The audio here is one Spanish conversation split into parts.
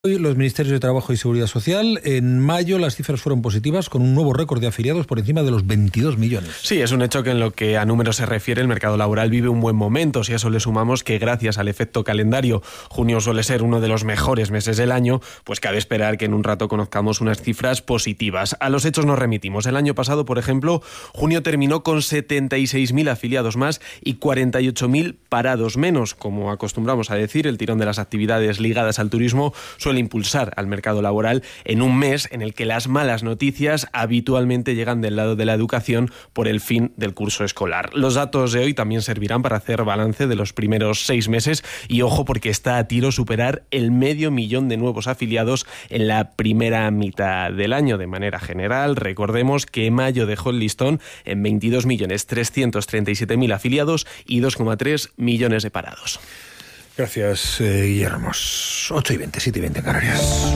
Hoy los Ministerios de Trabajo y Seguridad Social, en mayo las cifras fueron positivas con un nuevo récord de afiliados por encima de los 22 millones. Sí, es un hecho que en lo que a números se refiere el mercado laboral vive un buen momento. Si a eso le sumamos que gracias al efecto calendario junio suele ser uno de los mejores meses del año, pues cabe esperar que en un rato conozcamos unas cifras positivas. A los hechos nos remitimos. El año pasado, por ejemplo, junio terminó con 76.000 afiliados más y 48.000 parados menos. Como acostumbramos a decir, el tirón de las actividades ligadas al turismo suele impulsar al mercado laboral en un mes en el que las malas noticias habitualmente llegan del lado de la educación por el fin del curso escolar. Los datos de hoy también servirán para hacer balance de los primeros 6 meses y ojo porque está a tiro superar el 500.000 de nuevos afiliados en la primera mitad del año. De manera general, recordemos que mayo dejó el listón en 22.337.000 afiliados y 2,3 millones de parados. Gracias, Guillermo. 8:20, 7:20 en Canarias.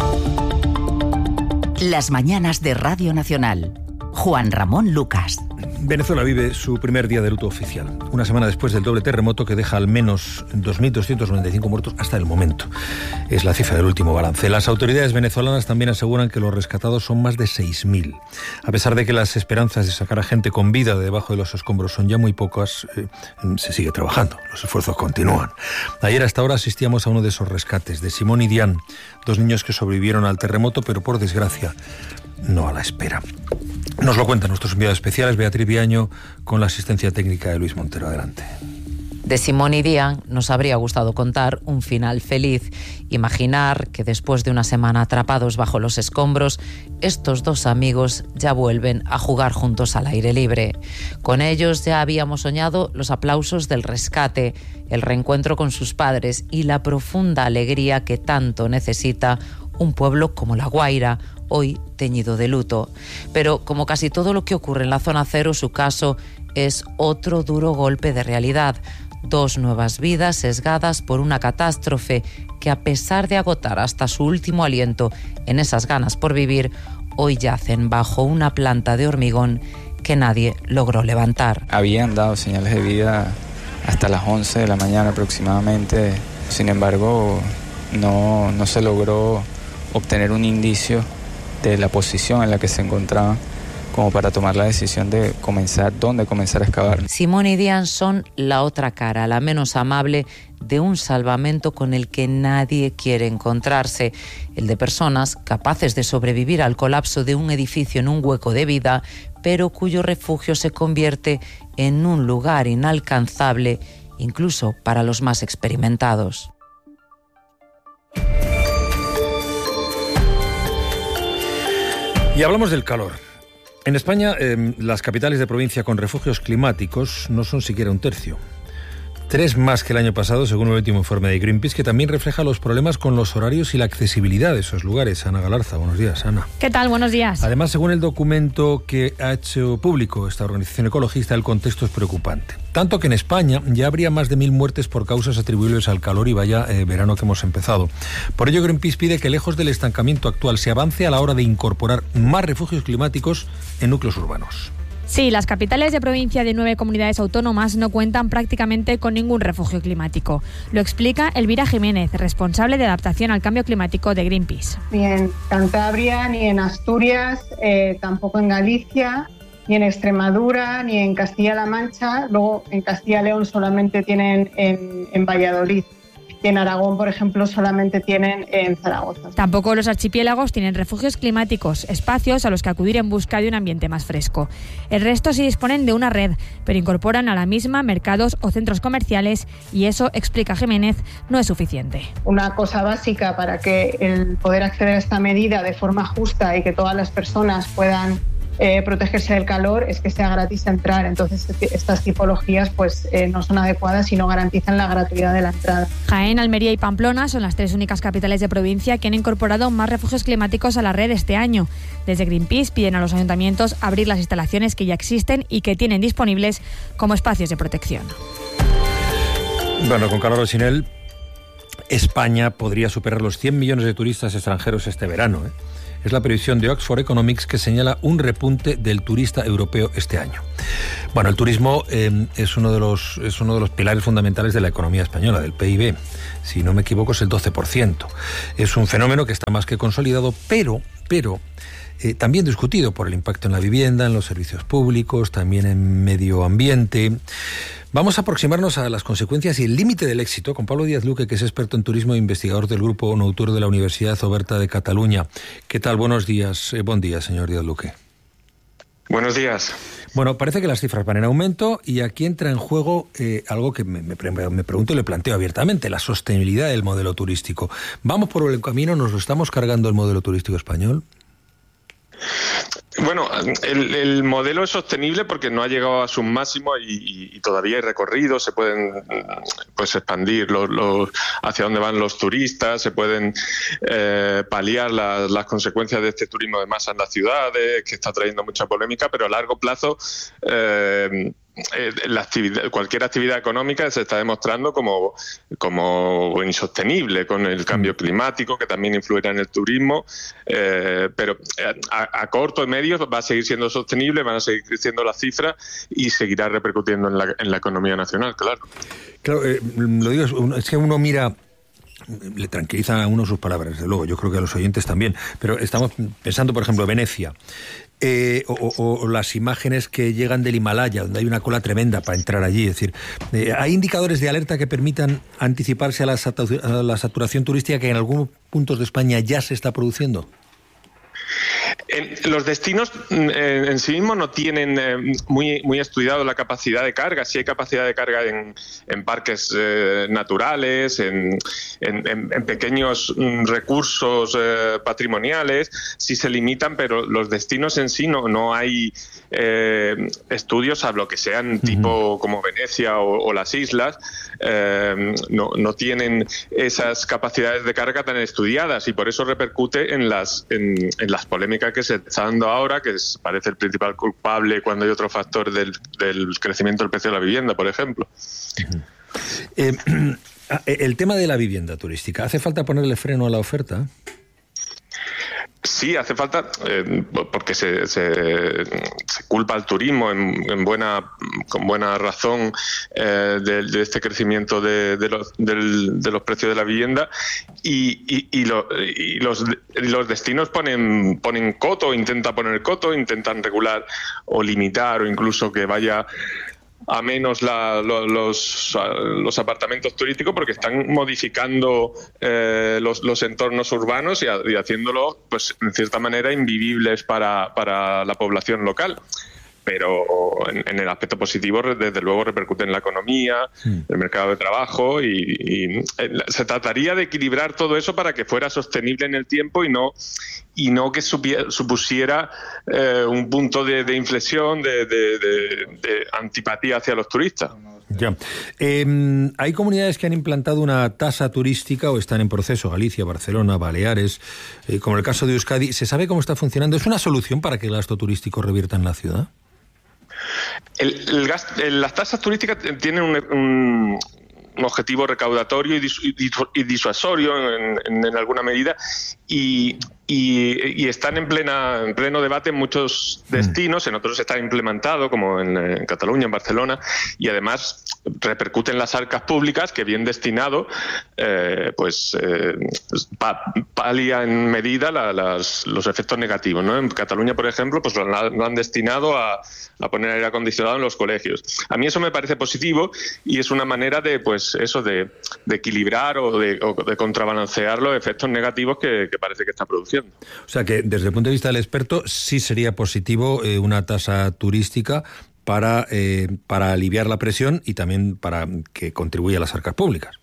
Las mañanas de Radio Nacional. Juan Ramón Lucas. Venezuela vive su primer día de luto oficial, una semana después del doble terremoto que deja al menos 2.295 muertos hasta el momento. Es la cifra del último balance. Las autoridades venezolanas también aseguran que los rescatados son más de 6.000. A pesar de que las esperanzas de sacar a gente con vida de debajo de los escombros son ya muy pocas, se sigue trabajando, los esfuerzos continúan. Ayer a esta hora asistíamos a uno de esos rescates, de Simón y Diane, 2 niños que sobrevivieron al terremoto, pero por desgracia no a la espera. Nos lo cuentan nuestros enviados especiales, Beatriz Viaño, con la asistencia técnica de Luis Montero. Adelante. De Simón y Diane nos habría gustado contar un final feliz. Imaginar que después de una semana atrapados bajo los escombros, estos 2 amigos ya vuelven a jugar juntos al aire libre. Con ellos ya habíamos soñado los aplausos del rescate, el reencuentro con sus padres y la profunda alegría que tanto necesita un pueblo como La Guaira, hoy teñido de luto. Pero como casi todo lo que ocurre en la zona cero, su caso es otro duro golpe de realidad. 2 nuevas vidas sesgadas por una catástrofe que, a pesar de agotar hasta su último aliento en esas ganas por vivir, hoy yacen bajo una planta de hormigón que nadie logró levantar. Habían dado señales de vida hasta las 11 de la mañana aproximadamente. Sin embargo, no se logró obtener un indicio de la posición en la que se encontraban como para tomar la decisión de dónde comenzar a excavar. Simón y Diane son la otra cara, la menos amable de un salvamento con el que nadie quiere encontrarse, el de personas capaces de sobrevivir al colapso de un edificio en un hueco de vida, pero cuyo refugio se convierte en un lugar inalcanzable, incluso para los más experimentados. Y hablamos del calor. En España, las capitales de provincia con refugios climáticos no son siquiera un tercio. 3 más que el año pasado, según el último informe de Greenpeace, que también refleja los problemas con los horarios y la accesibilidad de esos lugares. Ana Galarza, buenos días, Ana. ¿Qué tal? Buenos días. Además, según el documento que ha hecho público esta organización ecologista, el contexto es preocupante. Tanto que en España ya habría más de 1.000 muertes por causas atribuibles al calor y vaya verano que hemos empezado. Por ello, Greenpeace pide que, lejos del estancamiento actual, se avance a la hora de incorporar más refugios climáticos en núcleos urbanos. Sí, las capitales de provincia de 9 comunidades autónomas no cuentan prácticamente con ningún refugio climático. Lo explica Elvira Jiménez, responsable de adaptación al cambio climático de Greenpeace. Ni en Cantabria, ni en Asturias, tampoco en Galicia, ni en Extremadura, ni en Castilla-La Mancha. Luego en Castilla y León solamente tienen en Valladolid. Y en Aragón, por ejemplo, solamente tienen en Zaragoza. Tampoco los archipiélagos tienen refugios climáticos, espacios a los que acudir en busca de un ambiente más fresco. El resto sí disponen de una red, pero incorporan a la misma mercados o centros comerciales y eso, explica Jiménez, no es suficiente. Una cosa básica para que el poder acceder a esta medida de forma justa y que todas las personas puedan protegerse del calor es que sea gratis entrar. Entonces estas tipologías no son adecuadas y no garantizan la gratuidad de la entrada. Jaén, Almería y Pamplona son las 3 únicas capitales de provincia que han incorporado más refugios climáticos a la red este año. Desde Greenpeace piden a los ayuntamientos abrir las instalaciones que ya existen y que tienen disponibles como espacios de protección. Bueno, con calor o sin él, España podría superar los 100 millones de turistas extranjeros este verano. Es la previsión de Oxford Economics, que señala un repunte del turista europeo este año. Bueno, el turismo es uno de los pilares fundamentales de la economía española, del PIB. Si no me equivoco, es el 12%. Es un fenómeno que está más que consolidado, pero también discutido por el impacto en la vivienda, en los servicios públicos, también en medio ambiente. Vamos a aproximarnos a las consecuencias y el límite del éxito con Pablo Díaz Luque, que es experto en turismo e investigador del Grupo Noutur de la Universidad Oberta de Cataluña. ¿Qué tal? Buenos días. Buen día, señor Díaz Luque. Buenos días. Bueno, parece que las cifras van en aumento y aquí entra en juego algo que me pregunto y le planteo abiertamente, la sostenibilidad del modelo turístico. ¿Vamos por el camino? ¿Nos lo estamos cargando el modelo turístico español? Bueno, el modelo es sostenible porque no ha llegado a sus máximos y todavía hay recorrido, se pueden expandir hacia dónde van los turistas, se pueden paliar las consecuencias de este turismo de masa en las ciudades, que está trayendo mucha polémica, pero a largo plazo cualquier actividad económica se está demostrando como insostenible con el cambio climático, que también influirá en el turismo, pero a corto y medio va a seguir siendo sostenible, van a seguir creciendo las cifras y seguirá repercutiendo en la economía nacional, claro. Claro, lo digo, es que uno mira... Le tranquilizan a uno sus palabras, desde luego, yo creo que a los oyentes también, pero estamos pensando, por ejemplo, Venecia, o las imágenes que llegan del Himalaya, donde hay una cola tremenda para entrar allí. Es decir, ¿hay indicadores de alerta que permitan anticiparse a la saturación turística que en algunos puntos de España ya se está produciendo? Los destinos en sí mismos no tienen muy estudiado la capacidad de carga. Sí hay capacidad de carga en parques naturales, en pequeños recursos patrimoniales, sí se limitan, pero los destinos en sí no hay estudios, salvo que sean tipo como Venecia o las islas, no tienen esas capacidades de carga tan estudiadas y por eso repercute en las polémicas que se está dando ahora, que parece el principal culpable cuando hay otro factor del crecimiento del precio de la vivienda, por ejemplo. El tema de la vivienda turística, ¿hace falta ponerle freno a la oferta? Sí, hace falta, porque se culpa al turismo con buena razón de este crecimiento de los precios de la vivienda y los destinos ponen coto, intentan regular o limitar o incluso que vaya a menos los apartamentos turísticos porque están modificando los entornos urbanos y haciéndolo, pues, en cierta manera invivibles para la población local. Pero en el aspecto positivo, desde luego, repercute en la economía, el mercado de trabajo y se trataría de equilibrar todo eso para que fuera sostenible en el tiempo y no que supusiera un punto de inflexión, de antipatía hacia los turistas. Ya. Hay comunidades que han implantado una tasa turística o están en proceso, Galicia, Barcelona, Baleares, como el caso de Euskadi. ¿Se sabe cómo está funcionando? ¿Es una solución para que el gasto turístico revierta en la ciudad? Las tasas turísticas tienen un objetivo recaudatorio y disuasorio en alguna medida y están en pleno debate en muchos destinos, en otros está implementado, como en Cataluña, en Barcelona, y además repercute en las arcas públicas, que bien destinado palia en medida los efectos negativos, ¿no? En Cataluña, por ejemplo, pues lo han destinado a poner aire acondicionado en los colegios. A mí eso me parece positivo y es una manera de equilibrar o de contrabalancear los efectos negativos que parece que está produciendo. O sea que, desde el punto de vista del experto, sí sería positivo una tasa turística para aliviar la presión y también para que contribuya a las arcas públicas.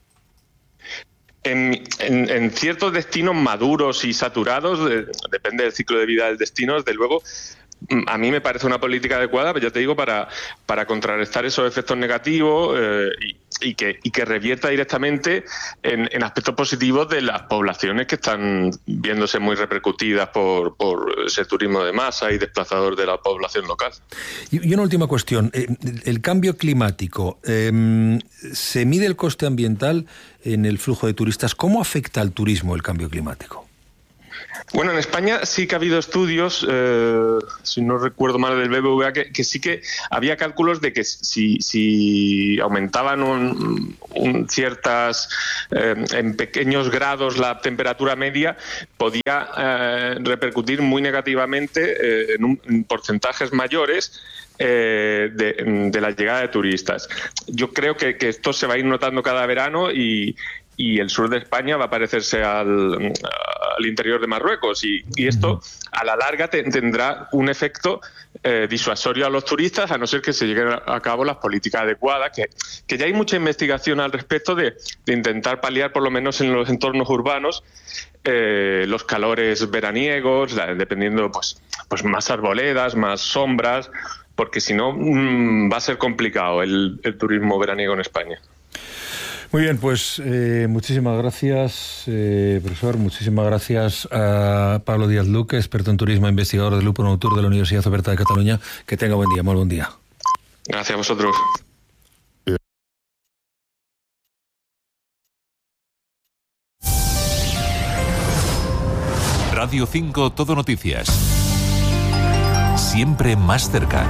En ciertos destinos maduros y saturados, depende del ciclo de vida del destino, desde luego, a mí me parece una política adecuada, pero ya te digo, para contrarrestar esos efectos negativos y que revierta directamente en aspectos positivos de las poblaciones que están viéndose muy repercutidas por ese turismo de masa y desplazador de la población local. Y una última cuestión. El cambio climático, ¿se mide el coste ambiental en el flujo de turistas? ¿Cómo afecta al turismo el cambio climático? Bueno, en España sí que ha habido estudios, si no recuerdo mal, del BBVA, que sí que había cálculos de que si aumentaban ciertas, en pequeños grados la temperatura media, podía repercutir muy negativamente en porcentajes mayores de la llegada de turistas. Yo creo que esto se va a ir notando cada verano y el sur de España va a parecerse al interior de Marruecos y esto a la larga tendrá un efecto disuasorio a los turistas, a no ser que se lleguen a cabo las políticas adecuadas, que ya hay mucha investigación al respecto de intentar paliar, por lo menos en los entornos urbanos, los calores veraniegos, dependiendo pues más arboledas, más sombras, porque si no va a ser complicado el turismo veraniego en España. Muy bien, pues muchísimas gracias, profesor. Muchísimas gracias a Pablo Díaz Luque, experto en turismo, investigador del Grupo Noctur de la Universidad Oberta de Cataluña. Que tenga buen día, muy buen día. Gracias a vosotros. Radio 5 Todo Noticias. Siempre más cerca.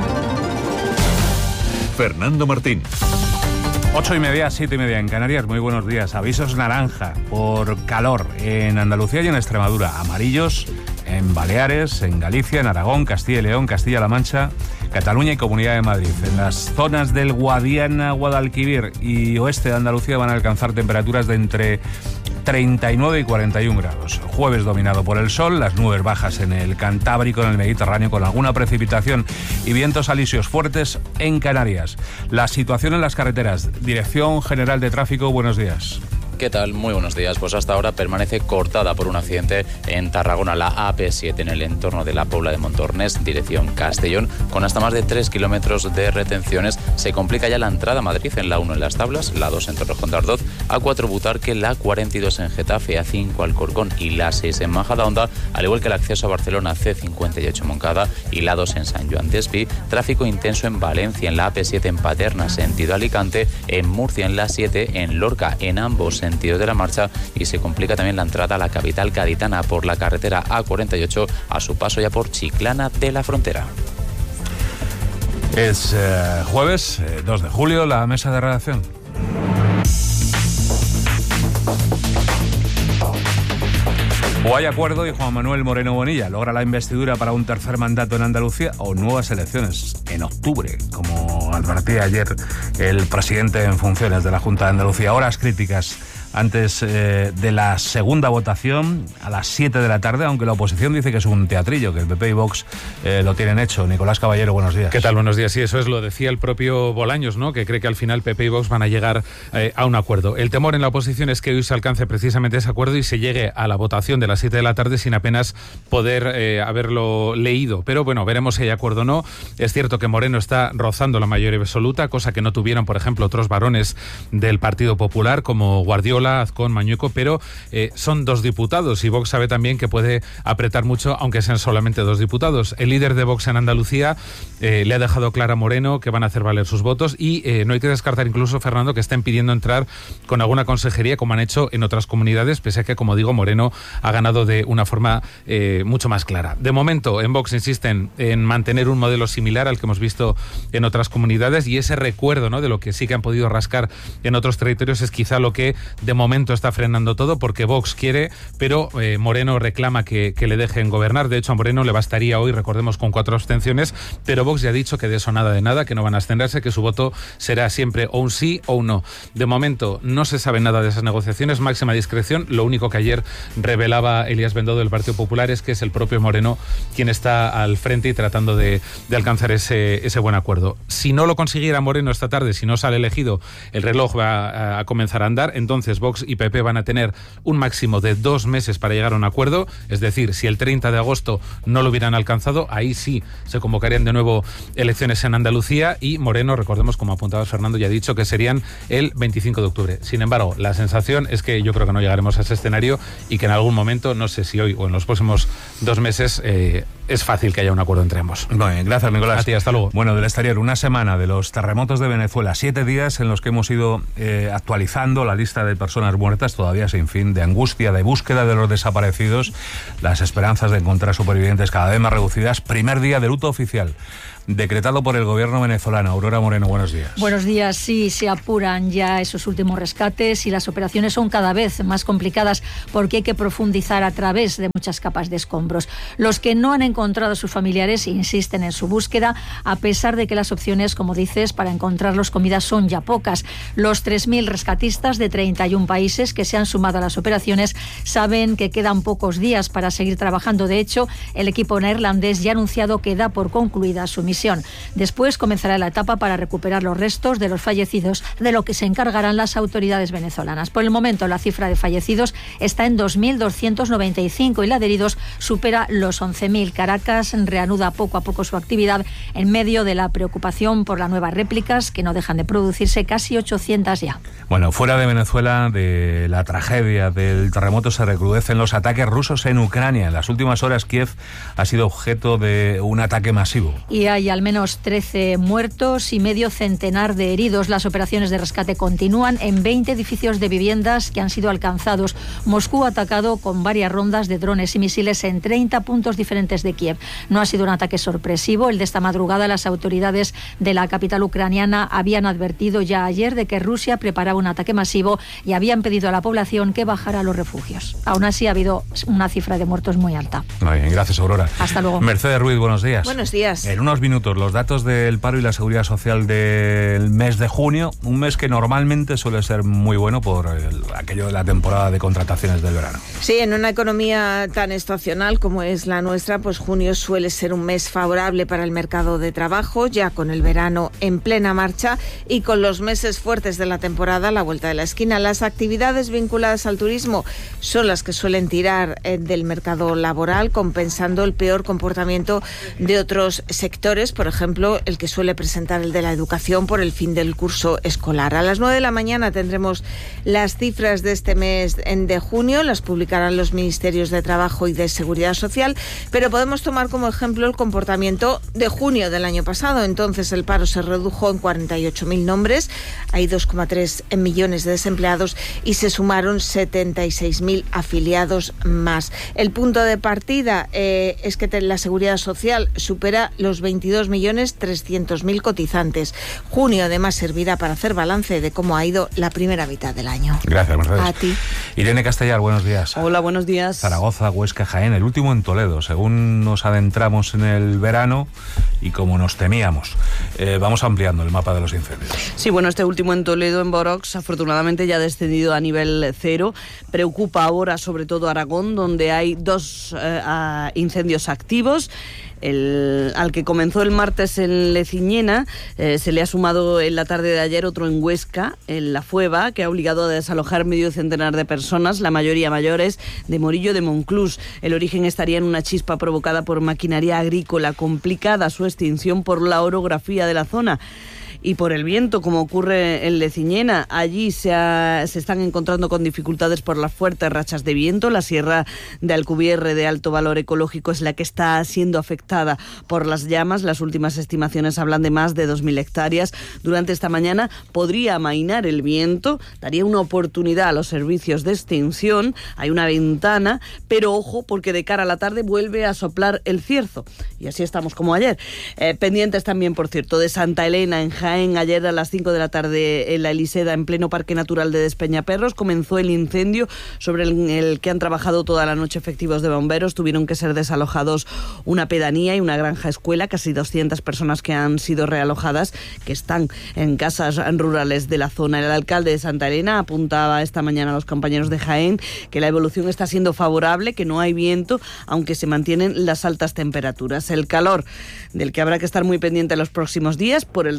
Fernando Martín. 8:30, 7:30 en Canarias. Muy buenos días. Avisos naranja por calor en Andalucía y en Extremadura. Amarillos en Baleares, en Galicia, en Aragón, Castilla y León, Castilla-La Mancha, Cataluña y Comunidad de Madrid. En las zonas del Guadiana, Guadalquivir y oeste de Andalucía van a alcanzar temperaturas de entre 39 y 41 grados. Jueves dominado por el sol, las nubes bajas en el Cantábrico, en el Mediterráneo, con alguna precipitación y vientos alisios fuertes en Canarias. La situación en las carreteras. Dirección General de Tráfico, buenos días. ¿Qué tal? Muy buenos días. Pues hasta ahora permanece cortada por un accidente en Tarragona, la AP7 en el entorno de la Pobla de Montornès, dirección Castellón, con hasta más de 3 kilómetros de retenciones. Se complica ya la entrada a Madrid en la 1 en Las Tablas, la 2 en Torrejón de Ardoz, A4 Butarque, la 42 en Getafe, A5 Alcorcón y la 6 en Majadahonda, al igual que el acceso a Barcelona, C58 Moncada y la 2 en San Joan d'Espí. Tráfico intenso en Valencia, en la AP7 en Paterna, sentido Alicante, en Murcia en la 7, en Lorca, en ambos sentidos de la marcha, y se complica también la entrada a la capital gaditana por la carretera A48 a su paso ya por Chiclana de la Frontera. Es jueves 2 de julio, la mesa de redacción. O hay acuerdo y Juan Manuel Moreno Bonilla logra la investidura para un tercer mandato en Andalucía, o nuevas elecciones en octubre, como advertía ayer el presidente en funciones de la Junta de Andalucía. Horas críticas antes de la segunda votación a las 7 de la tarde, aunque la oposición dice que es un teatrillo, que el PP y Vox lo tienen hecho. Nicolás Caballero, buenos días. ¿Qué tal? Buenos días. Sí, eso es, lo decía el propio Bolaños, ¿no? Que cree que al final PP y Vox van a llegar a un acuerdo. El temor en la oposición es que hoy se alcance precisamente ese acuerdo y se llegue a la votación de las 7 de la tarde sin apenas poder haberlo leído. Pero bueno, veremos si hay acuerdo o no. Es cierto que Moreno está rozando la mayoría absoluta, cosa que no tuvieron, por ejemplo, otros varones del Partido Popular, como Guardiola, Azcón, Mañueco, pero son 2 diputados y Vox sabe también que puede apretar mucho, aunque sean solamente 2 diputados. El líder de Vox en Andalucía le ha dejado claro a Moreno que van a hacer valer sus votos y no hay que descartar incluso, Fernando, que estén pidiendo entrar con alguna consejería, como han hecho en otras comunidades, pese a que, como digo, Moreno ha ganado de una forma mucho más clara. De momento, en Vox insisten en mantener un modelo similar al que hemos visto en otras comunidades, y ese recuerdo, ¿no?, de lo que sí que han podido rascar en otros territorios es quizá lo que de momento está frenando todo, porque Vox quiere, pero Moreno reclama que le dejen gobernar. De hecho, a Moreno le bastaría hoy, recordemos, con 4 abstenciones, pero Vox ya ha dicho que de eso nada de nada, que no van a abstenerse, que su voto será siempre o un sí o un no. De momento no se sabe nada de esas negociaciones, máxima discreción. Lo único que ayer revelaba Elías Bendodo del Partido Popular es que es el propio Moreno quien está al frente y tratando de alcanzar ese buen acuerdo. Si no lo consiguiera Moreno esta tarde, si no sale elegido, el reloj va a comenzar a andar. Entonces Vox y PP van a tener un máximo de 2 meses para llegar a un acuerdo, es decir, si el 30 de agosto no lo hubieran alcanzado, ahí sí se convocarían de nuevo elecciones en Andalucía y Moreno, recordemos, como apuntaba Fernando, ya ha dicho que serían el 25 de octubre. Sin embargo, la sensación es que yo creo que no llegaremos a ese escenario y que en algún momento, no sé si hoy o en los próximos 2 meses, es fácil que haya un acuerdo entre ambos. Bueno, gracias, Nicolás. A ti, hasta luego. Bueno, del exterior, una semana de los terremotos de Venezuela, 7 días en los que hemos ido actualizando la lista de personas muertas, todavía sin fin, de angustia, de búsqueda de los desaparecidos, las esperanzas de encontrar supervivientes cada vez más reducidas. Primer día de luto oficial decretado por el gobierno venezolano. Aurora Moreno, buenos días. Buenos días. Sí, se apuran ya esos últimos rescates y las operaciones son cada vez más complicadas porque hay que profundizar a través de muchas capas de escombros. Los que no han encontrado a sus familiares insisten en su búsqueda, a pesar de que las opciones, como dices, para encontrarlos con vida son ya pocas. Los 3.000 rescatistas de 31 países que se han sumado a las operaciones saben que quedan pocos días para seguir trabajando. De hecho, el equipo neerlandés ya ha anunciado que da por concluida su misión. Después comenzará la etapa para recuperar los restos de los fallecidos, de lo que se encargarán las autoridades venezolanas. Por el momento, la cifra de fallecidos está en 2.295 y la de heridos supera los 11.000. Caracas reanuda poco a poco su actividad en medio de la preocupación por las nuevas réplicas que no dejan de producirse, casi 800 ya. Bueno, fuera de Venezuela, de la tragedia del terremoto, se recrudecen los ataques rusos en Ucrania. En las últimas horas, Kiev ha sido objeto de un ataque masivo. Y hay al menos 13 muertos y medio centenar de heridos. Las operaciones de rescate continúan en 20 edificios de viviendas que han sido alcanzados. Moscú ha atacado con varias rondas de drones y misiles en 30 puntos diferentes de Kiev. No ha sido un ataque sorpresivo. El de esta madrugada, las autoridades de la capital ucraniana habían advertido ya ayer de que Rusia preparaba un ataque masivo y habían pedido a la población que bajara a los refugios. Aún así, ha habido una cifra de muertos muy alta. Muy bien, gracias, Aurora. Hasta luego. Mercedes Ruiz, buenos días. Buenos días. En unos minutos, los datos del paro y la seguridad social del mes de junio, un mes que normalmente suele ser muy bueno por aquello de la temporada de contrataciones del verano. Sí, en una economía tan estacional como es la nuestra, pues junio suele ser un mes favorable para el mercado de trabajo, ya con el verano en plena marcha y con los meses fuertes de la temporada a la vuelta de la esquina. Las actividades vinculadas al turismo son las que suelen tirar del mercado laboral, compensando el peor comportamiento de otros sectores, por ejemplo, el que suele presentar el de la educación por el fin del curso escolar. A las 9 de la mañana tendremos las cifras de este mes de junio, las publicarán los ministerios de Trabajo y de Seguridad Social, pero podemos tomar como ejemplo el comportamiento de junio del año pasado. Entonces el paro se redujo en 48.000 nombres, hay 2,3 millones de desempleados y se sumaron 76.000 afiliados más. El punto de partida es que la Seguridad Social supera los 22.300.000 cotizantes. Junio además servirá para hacer balance de cómo ha ido la primera mitad del año. Gracias, Mercedes. A ti. Irene Castellar, buenos días. Hola, buenos días. Zaragoza, Huesca, Jaén, el último en Toledo, según nos adentramos en el verano y como nos temíamos. Vamos ampliando el mapa de los incendios. Sí, bueno, este último en Toledo, en Borox, afortunadamente ya ha descendido a nivel 0. Preocupa ahora sobre todo Aragón, donde hay 2 incendios activos. Al que comenzó el martes en Leciñena, se le ha sumado en la tarde de ayer otro en Huesca, en La Fueva, que ha obligado a desalojar medio centenar de personas, la mayoría mayores, de Morillo de Monclús. El origen estaría en una chispa provocada por maquinaria agrícola, complicada su extinción por la orografía de la zona y por el viento, como ocurre en Leciñena. Allí se están encontrando con dificultades por las fuertes rachas de viento. La sierra de Alcubierre, de alto valor ecológico, es la que está siendo afectada por las llamas. Las últimas estimaciones hablan de más de 2.000 hectáreas. Durante esta mañana podría amainar el viento, daría una oportunidad a los servicios de extinción. Hay una ventana, pero ojo, porque de cara a la tarde vuelve a soplar el cierzo. Y así estamos como ayer. Pendientes también, por cierto, de Santa Elena, en Jaén. Ayer a las 5 de la tarde en la Eliseda, en pleno Parque Natural de Despeñaperros, comenzó el incendio sobre el que han trabajado toda la noche efectivos de bomberos. Tuvieron que ser desalojados una pedanía y una granja escuela, casi 200 personas que han sido realojadas, que están en casas rurales de la zona. El alcalde de Santa Elena apuntaba esta mañana a los compañeros de Jaén que la evolución está siendo favorable, que no hay viento, aunque se mantienen las altas temperaturas. El calor, del que habrá que estar muy pendiente en los próximos días por el riesgo para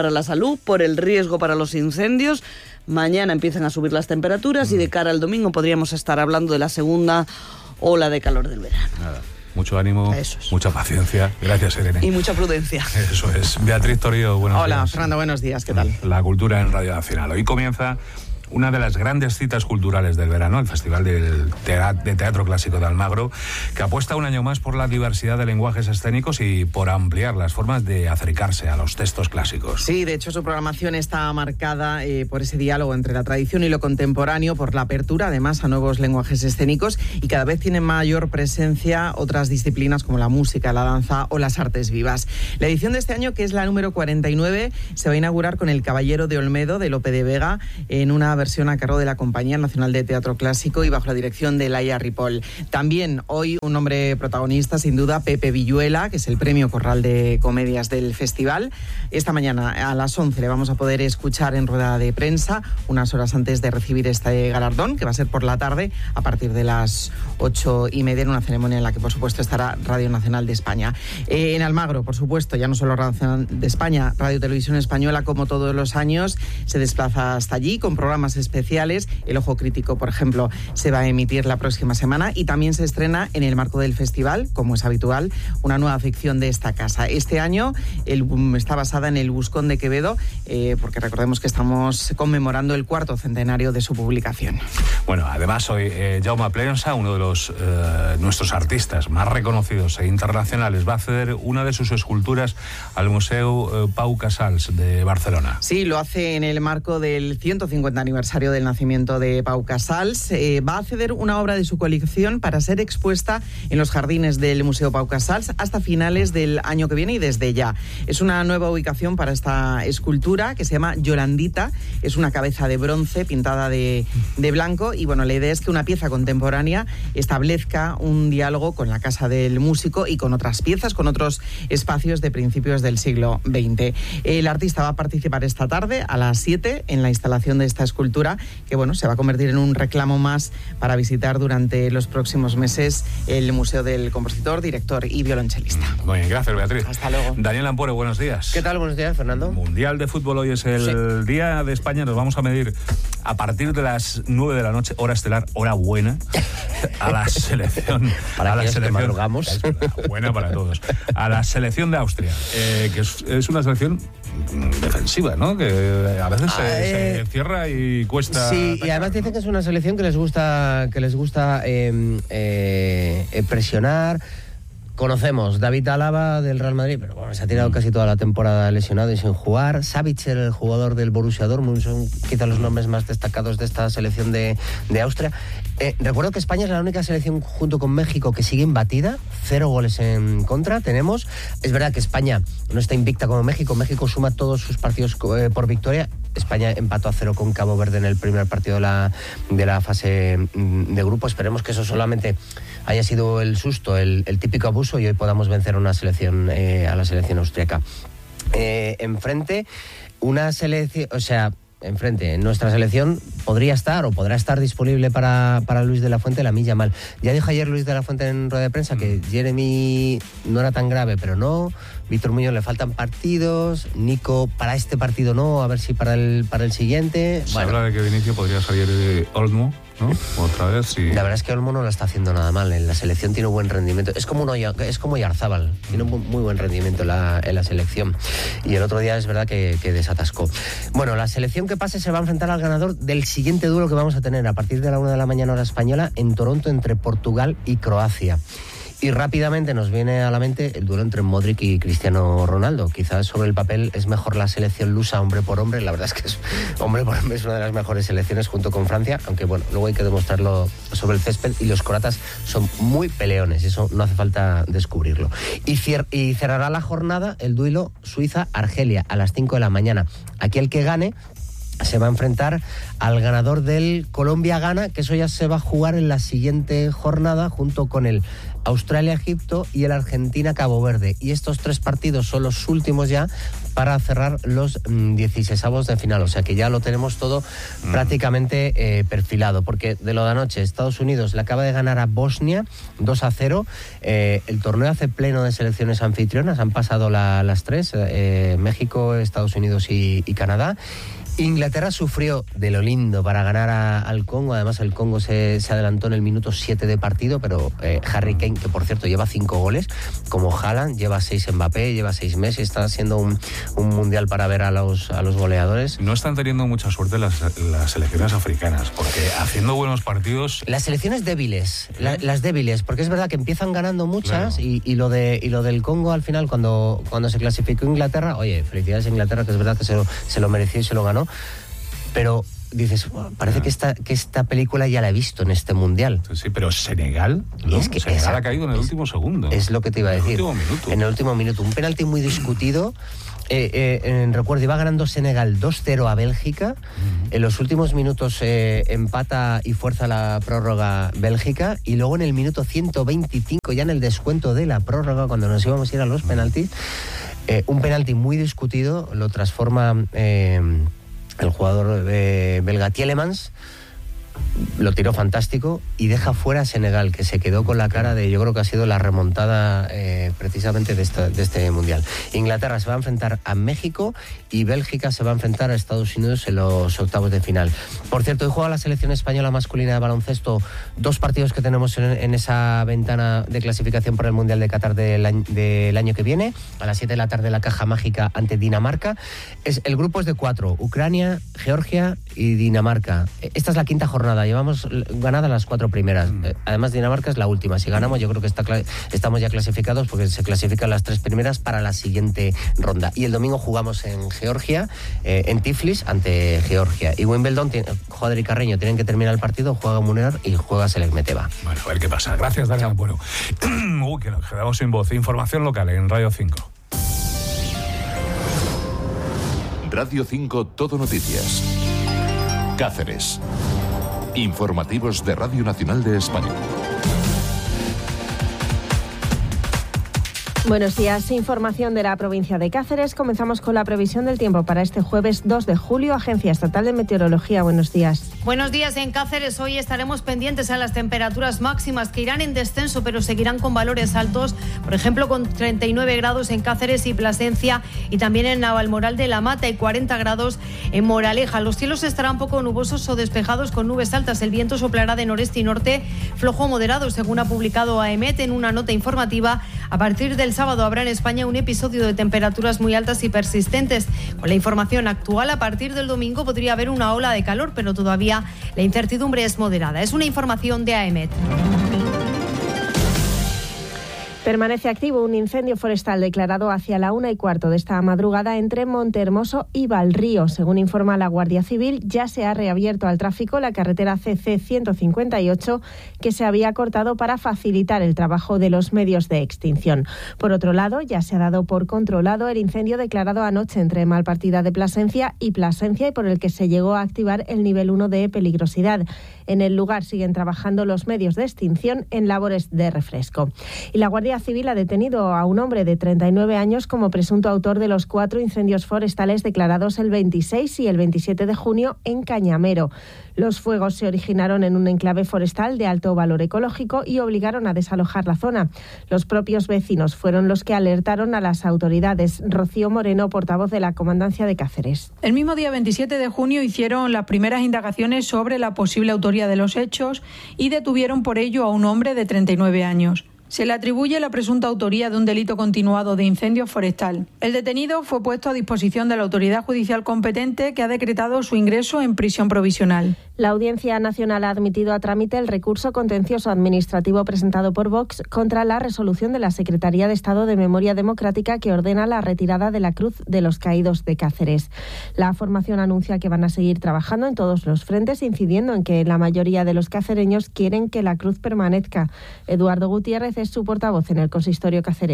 para la salud, por el riesgo para los incendios. Mañana empiezan a subir las temperaturas y de cara al domingo podríamos estar hablando de la segunda ola de calor del verano. Nada. Mucho ánimo, mucha paciencia. Gracias, Irene. Y mucha prudencia. Eso es. Beatriz Torío, buenos días. Hola, Fernando, buenos días. ¿Qué tal? La cultura en Radio Nacional. Hoy comienza una de las grandes citas culturales del verano, el Festival de Teatro Clásico de Almagro, que apuesta un año más por la diversidad de lenguajes escénicos y por ampliar las formas de acercarse a los textos clásicos. Sí, de hecho su programación está marcada por ese diálogo entre la tradición y lo contemporáneo, por la apertura además a nuevos lenguajes escénicos, y cada vez tienen mayor presencia otras disciplinas como la música, la danza o las artes vivas. La edición de este año, que es la número 49, se va a inaugurar con El Caballero de Olmedo de Lope de Vega, en una versión a cargo de la Compañía Nacional de Teatro Clásico y bajo la dirección de Laia Ripoll. También hoy un nombre protagonista, sin duda, Pepe Villuela, que es el premio Corral de Comedias del festival. Esta mañana a las 11 le vamos a poder escuchar en rueda de prensa, unas horas antes de recibir este galardón, que va a ser por la tarde a partir de las 8:30, en una ceremonia en la que por supuesto estará Radio Nacional de España. En Almagro, por supuesto, ya no solo Radio Nacional de España, Radio Televisión Española, como todos los años, se desplaza hasta allí con programas especiales. El Ojo Crítico, por ejemplo, se va a emitir la próxima semana, y también se estrena en el marco del festival, como es habitual, una nueva ficción de esta casa. Este año está basada en El Buscón de Quevedo, porque recordemos que estamos conmemorando el 4º centenario de su publicación. Bueno, además hoy Jaume Plensa, uno de nuestros artistas más reconocidos e internacionales, va a ceder una de sus esculturas al Museu Pau Casals de Barcelona. Sí, lo hace en el marco del 150 aniversario del nacimiento de Pau Casals. Va a ceder una obra de su colección para ser expuesta en los jardines del Museo Pau Casals hasta finales del año que viene y desde ya. Es una nueva ubicación para esta escultura que se llama Yolandita. Es una cabeza de bronce pintada de blanco, y bueno, la idea es que una pieza contemporánea establezca un diálogo con la casa del músico y con otras piezas, con otros espacios de principios del siglo XX. El artista va a participar esta tarde a las 7 en la instalación de esta escultura, que bueno, se va a convertir en un reclamo más para visitar durante los próximos meses el Museo del Compositor, Director y Violonchelista. Muy bien, gracias, Beatriz. Hasta luego. Daniel Ampore, buenos días. ¿Qué tal? Buenos días, Fernando. Mundial de Fútbol, hoy es el Día de España. Nos vamos a medir a partir de las 9 de la noche, hora estelar, hora buena, a la selección. Para a la selección que madrugamos. Buena para todos. A la selección de Austria, que es una selección defensiva, ¿no? Que a veces se cierra y cuesta. Sí, y además dicen que es una selección que les gusta presionar. Conocemos David Alaba del Real Madrid, pero bueno, se ha tirado casi toda la temporada lesionado y sin jugar. Savitzer, el jugador del Borussia Dortmund, son quizá los nombres más destacados de esta selección de Austria. Recuerdo que España es la única selección junto con México que sigue imbatida, 0 goles en contra tenemos. Es verdad que España no está invicta como México. México suma todos sus partidos por victoria. España empató a 0 con Cabo Verde en el primer partido de la fase de grupo. Esperemos que eso solamente haya sido el susto, el típico abuso, y hoy podamos vencer a una selección, a la selección austriaca. Enfrente, una selección, enfrente, nuestra selección podría estar o podrá estar disponible para Luis de la Fuente, Lamine Yamal. Ya dijo ayer Luis de la Fuente en rueda de prensa que Jeremy no era tan grave, pero no. Víctor Muñoz le faltan partidos, Nico para este partido no, a ver si para el siguiente. Se habla de que de inicio podría salir Olmo, ¿no? Otra vez, sí. La verdad es que Olmo no lo está haciendo nada mal. En la selección tiene un buen rendimiento. Es como Yarzábal, tiene un muy buen rendimiento en la selección. Y el otro día es verdad que desatascó. Bueno, la selección que pase se va a enfrentar al ganador del siguiente duelo que vamos a tener a partir de la 1 de la mañana hora española en Toronto, entre Portugal y Croacia. Y rápidamente nos viene a la mente el duelo entre Modric y Cristiano Ronaldo. Quizás sobre el papel es mejor la selección lusa hombre por hombre. La verdad es que hombre por hombre es una de las mejores selecciones junto con Francia, aunque bueno, luego hay que demostrarlo sobre el césped, y los croatas son muy peleones, eso no hace falta descubrirlo. Y cerrará la jornada el duelo Suiza-Argelia a las 5 de la mañana. Aquí el que gane se va a enfrentar al ganador del Colombia-Ghana, que eso ya se va a jugar en la siguiente jornada junto con el Australia-Egipto y el Argentina-Cabo Verde. Y estos 3 partidos son los últimos ya para cerrar los 16avos de final. O sea que ya lo tenemos todo prácticamente perfilado, porque de lo de anoche, Estados Unidos le acaba de ganar a Bosnia 2-0. El torneo hace pleno de selecciones anfitrionas, han pasado las tres, México, Estados Unidos y Canadá. Inglaterra sufrió de lo lindo para ganar al Congo. Además, el Congo se adelantó en el minuto 7 de partido, pero Harry Kane, que por cierto lleva 5 goles, como Haaland, lleva 6 Mbappé, lleva 6 Messi. Está siendo un mundial para ver a los goleadores. No están teniendo mucha suerte las selecciones africanas, porque haciendo buenos partidos... Las selecciones débiles, las débiles, porque es verdad que empiezan ganando muchas, claro. y lo del Congo al final, cuando se clasificó Inglaterra, oye, felicidades a Inglaterra, que es verdad que se lo mereció y se lo ganó. Pero dices, parece que esta película ya la he visto en este mundial. Sí, pero Senegal, ¿no? Es que Senegal ha caído en el último segundo. Es lo que te iba a decir. En el último minuto. Un penalti muy discutido. Recuerdo, iba ganando Senegal 2-0 a Bélgica. En los últimos minutos empata y fuerza la prórroga Bélgica. Y luego en el minuto 125, ya en el descuento de la prórroga, cuando nos íbamos a ir a los penaltis, un penalti muy discutido lo transforma... el jugador belga Tielemans, lo tiró fantástico y deja fuera a Senegal, que se quedó con la cara de, yo creo que ha sido la remontada precisamente de este mundial. Inglaterra se va a enfrentar a México y Bélgica se va a enfrentar a Estados Unidos en los octavos de final. Por cierto, hoy juega la selección española masculina de baloncesto, 2 partidos que tenemos en esa ventana de clasificación por el Mundial de Qatar del año que viene. A las 7 de la tarde la caja mágica ante Dinamarca. El grupo es de 4, Ucrania, Georgia y Dinamarca. Esta es la quinta jornada, llevamos ganadas las 4 primeras. Además, Dinamarca es la última. Si ganamos, yo creo que estamos ya clasificados, porque se clasifican las 3 primeras para la siguiente ronda. Y el domingo jugamos en Georgia, en Tiflis, ante Georgia. Y Wimbledon, Joder y Carreño tienen que terminar el partido, juega Muner y juega Selek Meteva. Bueno, a ver qué pasa. Gracias, Daniel. Bueno, que nos quedamos sin voz. Información local en Radio 5. Radio 5 Todo Noticias. Cáceres. Informativos de Radio Nacional de España. Buenos días, información de la provincia de Cáceres. Comenzamos con la previsión del tiempo para este jueves 2 de julio. Agencia Estatal de Meteorología, buenos días. Buenos días. En Cáceres hoy estaremos pendientes a las temperaturas máximas, que irán en descenso, pero seguirán con valores altos. Por ejemplo, con 39 grados en Cáceres y Plasencia, y también en Navalmoral de la Mata, y 40 grados en Moraleja. Los cielos estarán poco nubosos o despejados con nubes altas. El viento soplará de noreste y norte, flojo moderado, según ha publicado AEMET en una nota informativa. A partir del sábado habrá en España un episodio de temperaturas muy altas y persistentes. Con la información actual, a partir del domingo podría haber una ola de calor, pero todavía la incertidumbre es moderada. Es una información de AEMET. Permanece activo un incendio forestal declarado hacia la 1:15 de esta madrugada entre Montehermoso y Valrío. Según informa la Guardia Civil, ya se ha reabierto al tráfico la carretera CC 158, que se había cortado para facilitar el trabajo de los medios de extinción. Por otro lado, ya se ha dado por controlado el incendio declarado anoche entre Malpartida de Plasencia y por el que se llegó a activar el nivel 1 de peligrosidad. En el lugar siguen trabajando los medios de extinción en labores de refresco. Y la Guardia Civil ha detenido a un hombre de 39 años como presunto autor de los 4 incendios forestales declarados el 26 y el 27 de junio en Cañamero. Los fuegos se originaron en un enclave forestal de alto valor ecológico y obligaron a desalojar la zona. Los propios vecinos fueron los que alertaron a las autoridades. Rocío Moreno, portavoz de la Comandancia de Cáceres. El mismo día 27 de junio hicieron las primeras indagaciones sobre la posible autoría de los hechos y detuvieron por ello a un hombre de 39 años. Se le atribuye la presunta autoría de un delito continuado de incendio forestal. El detenido fue puesto a disposición de la autoridad judicial competente, que ha decretado su ingreso en prisión provisional. La Audiencia Nacional ha admitido a trámite el recurso contencioso administrativo presentado por Vox contra la resolución de la Secretaría de Estado de Memoria Democrática que ordena la retirada de la Cruz de los Caídos de Cáceres. La formación anuncia que van a seguir trabajando en todos los frentes, incidiendo en que la mayoría de los cacereños quieren que la cruz permanezca. Eduardo Gutiérrez es su portavoz en el consistorio cacereño.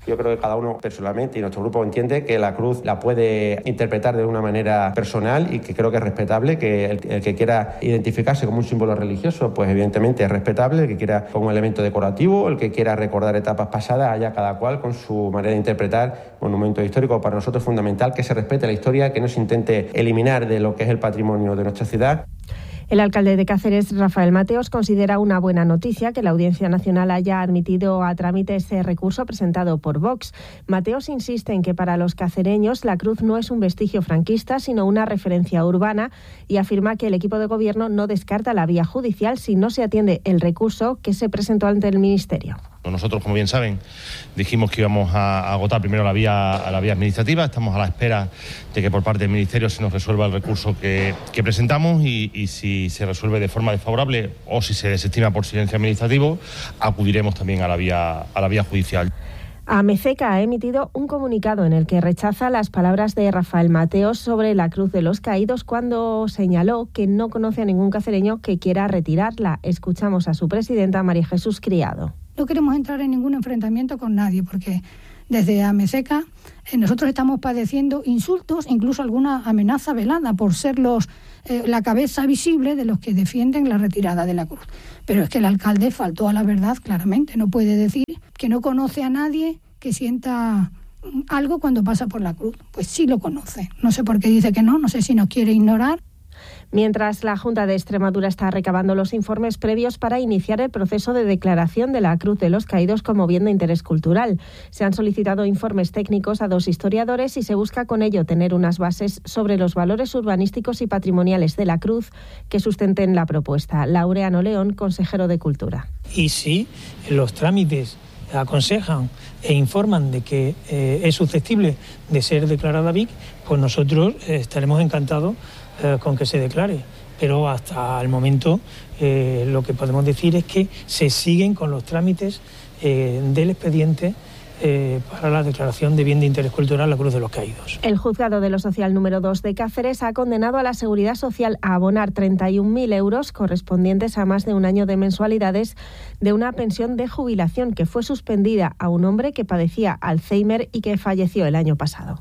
Yo creo que cada uno personalmente y nuestro grupo entiende que la cruz la puede interpretar de una manera personal y que creo que es respetable, que el que quiera identificarse como un símbolo religioso, pues evidentemente es respetable, el que quiera como un elemento decorativo, el que quiera recordar etapas pasadas, haya cada cual con su manera de interpretar monumentos históricos. Para nosotros es fundamental que se respete la historia, que no se intente eliminar de lo que es el patrimonio de nuestra ciudad. El alcalde de Cáceres, Rafael Mateos, considera una buena noticia que la Audiencia Nacional haya admitido a trámite ese recurso presentado por Vox. Mateos insiste en que para los cacereños la cruz no es un vestigio franquista, sino una referencia urbana, y afirma que el equipo de gobierno no descarta la vía judicial si no se atiende el recurso que se presentó ante el Ministerio. Nosotros, como bien saben, dijimos que íbamos a agotar primero la vía administrativa. Estamos a la espera de que por parte del Ministerio se nos resuelva el recurso que presentamos y si se resuelve de forma desfavorable o si se desestima por silencio administrativo, acudiremos también a la vía judicial. AMECECA ha emitido un comunicado en el que rechaza las palabras de Rafael Mateos sobre la Cruz de los Caídos cuando señaló que no conoce a ningún cacereño que quiera retirarla. Escuchamos a su presidenta, María Jesús Criado. No queremos entrar en ningún enfrentamiento con nadie porque desde AMECECA nosotros estamos padeciendo insultos, incluso alguna amenaza velada por ser la cabeza visible de los que defienden la retirada de la cruz. Pero es que el alcalde faltó a la verdad claramente. No puede decir que no conoce a nadie que sienta algo cuando pasa por la cruz. Pues sí lo conoce. No sé por qué dice que no sé si nos quiere ignorar. Mientras la Junta de Extremadura está recabando los informes previos para iniciar el proceso de declaración de la Cruz de los Caídos como bien de interés cultural. Se han solicitado informes técnicos a 2 historiadores y se busca con ello tener unas bases sobre los valores urbanísticos y patrimoniales de la Cruz que sustenten la propuesta. Laureano León, consejero de Cultura. Y si los trámites aconsejan e informan de que es susceptible de ser declarada BIC, pues nosotros estaremos encantados con que se declare, pero hasta el momento lo que podemos decir es que se siguen con los trámites del expediente para la declaración de bien de interés cultural la Cruz de los Caídos. El Juzgado de lo Social número 2 de Cáceres ha condenado a la Seguridad Social a abonar 31.000 euros correspondientes a más de un año de mensualidades de una pensión de jubilación que fue suspendida a un hombre que padecía Alzheimer y que falleció el año pasado.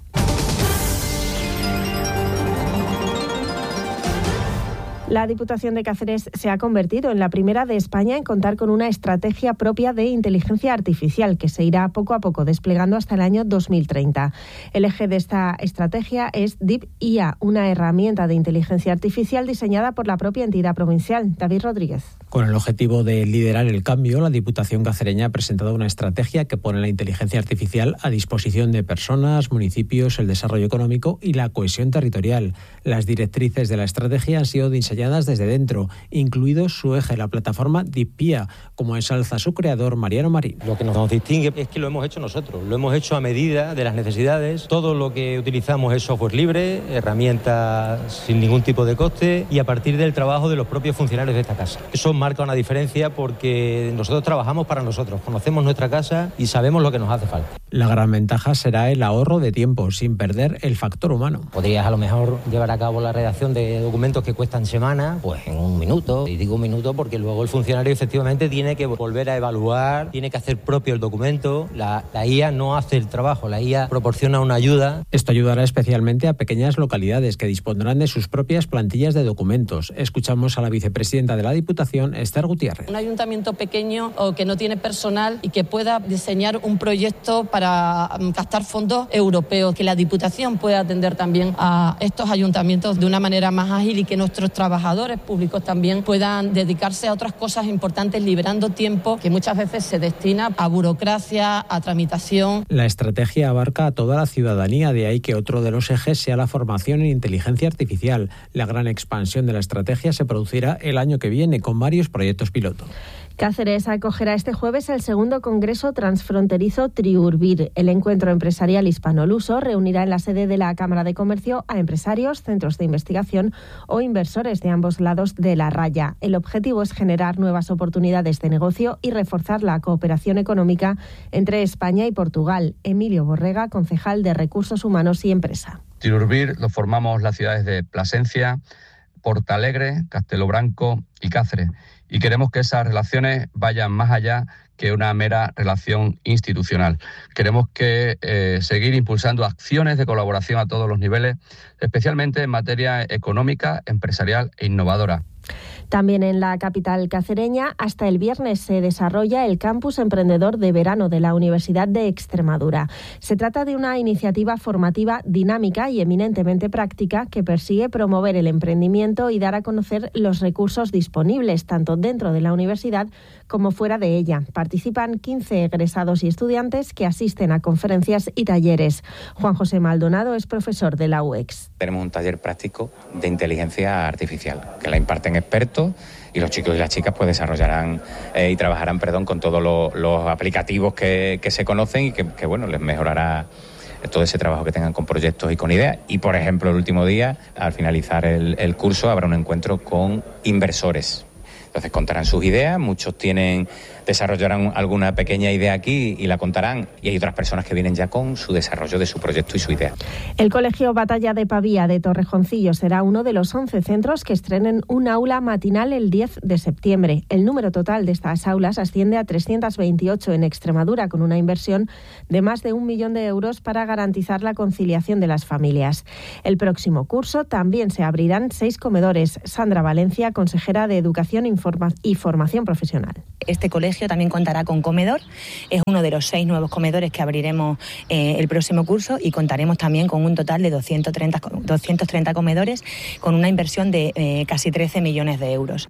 La Diputación de Cáceres se ha convertido en la primera de España en contar con una estrategia propia de inteligencia artificial que se irá poco a poco desplegando hasta el año 2030. El eje de esta estrategia es Deep IA, una herramienta de inteligencia artificial diseñada por la propia entidad provincial. David Rodríguez. Con el objetivo de liderar el cambio, la Diputación cacereña ha presentado una estrategia que pone la inteligencia artificial a disposición de personas, municipios, el desarrollo económico y la cohesión territorial. Las directrices de la estrategia han sido diseñadas desde dentro, incluido su eje, la plataforma DeepIA, como ensalza su creador Mariano Marín. Lo que nos distingue es que lo hemos hecho nosotros, lo hemos hecho a medida de las necesidades. Todo lo que utilizamos es software libre, herramientas sin ningún tipo de coste y a partir del trabajo de los propios funcionarios de esta casa. Eso marca una diferencia porque nosotros trabajamos para nosotros, conocemos nuestra casa y sabemos lo que nos hace falta. La gran ventaja será el ahorro de tiempo, sin perder el factor humano. Podrías a lo mejor llevar a cabo la redacción de documentos que cuestan semanas, pues en un minuto. Y digo un minuto porque luego el funcionario efectivamente tiene que volver a evaluar, tiene que hacer propio el documento. La IA no hace el trabajo, la IA proporciona una ayuda. Esto ayudará especialmente a pequeñas localidades que dispondrán de sus propias plantillas de documentos. Escuchamos a la vicepresidenta de la Diputación, Esther Gutiérrez. Un ayuntamiento pequeño o que no tiene personal y que pueda diseñar un proyecto para captar fondos europeos, que la Diputación pueda atender también a estos ayuntamientos de una manera más ágil y que nuestros trabajadores públicos también puedan dedicarse a otras cosas importantes, liberando tiempo que muchas veces se destina a burocracia, a tramitación. La estrategia abarca a toda la ciudadanía, de ahí que otro de los ejes sea la formación en inteligencia artificial. La gran expansión de la estrategia se producirá el año que viene con varios proyectos piloto. Cáceres acogerá este jueves el segundo Congreso Transfronterizo Triurbir. El encuentro empresarial hispano-luso reunirá en la sede de la Cámara de Comercio a empresarios, centros de investigación o inversores de ambos lados de la raya. El objetivo es generar nuevas oportunidades de negocio y reforzar la cooperación económica entre España y Portugal. Emilio Borrega, concejal de Recursos Humanos y Empresa. Triurbir lo formamos las ciudades de Plasencia, Portalegre, Castelo Branco y Cáceres. y queremos que esas relaciones vayan más allá que una mera relación institucional. Queremos seguir impulsando acciones de colaboración a todos los niveles, especialmente en materia económica, empresarial e innovadora. También en la capital cacereña, hasta el viernes se desarrolla el Campus Emprendedor de Verano de la Universidad de Extremadura. Se trata de una iniciativa formativa dinámica y eminentemente práctica que persigue promover el emprendimiento y dar a conocer los recursos disponibles, tanto dentro de la universidad como fuera de ella. Participan 15 egresados y estudiantes que asisten a conferencias y talleres. Juan José Maldonado es profesor de la UEX. Tenemos un taller práctico de inteligencia artificial que la imparten expertos y los chicos y las chicas pues desarrollarán y trabajarán con todos los aplicativos que se conocen y que bueno, les mejorará todo ese trabajo que tengan con proyectos y con ideas. Y por ejemplo, el último día, al finalizar el curso, habrá un encuentro con inversores. Entonces contarán sus ideas, muchos desarrollarán alguna pequeña idea aquí y la contarán, y hay otras personas que vienen ya con su desarrollo de su proyecto y su idea. El Colegio Batalla de Pavía de Torrejoncillo será uno de los 11 centros que estrenen un aula matinal el 10 de septiembre. El número total de estas aulas asciende a 328 en Extremadura, con una inversión de más de 1 millón de euros para garantizar la conciliación de las familias. El próximo curso también se abrirán 6 comedores. Sandra Valencia, consejera de Educación y Formación Profesional. Este colegio también contará con comedor. Es uno de los 6 nuevos comedores que abriremos el próximo curso, y contaremos también con un total de 230 comedores con una inversión de casi 13 millones de euros.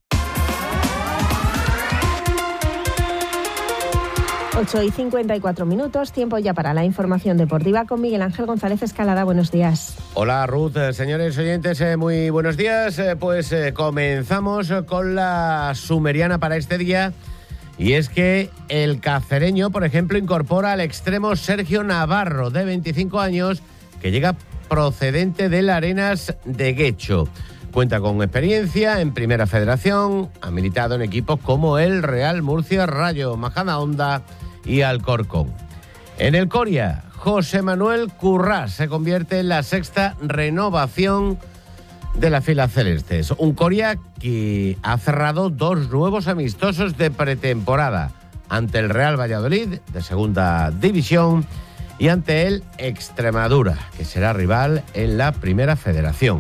8:54, tiempo ya para la información deportiva con Miguel Ángel González Escalada. Buenos días. Hola Ruth, señores oyentes, muy buenos días. Comenzamos con la sumeriana para este día, y es que el cacereño, por ejemplo, incorpora al extremo Sergio Navarro, de 25 años, que llega procedente del Arenas de Guecho. Cuenta con experiencia en Primera Federación, ha militado en equipos como el Real Murcia, Rayo Majadahonda y Alcorcón. En el Coria, José Manuel Currás se convierte en la 6ª renovación de las filas celestes. Un Coria que ha cerrado 2 nuevos amistosos de pretemporada, ante el Real Valladolid, de Segunda División, y ante el Extremadura, que será rival en la Primera Federación.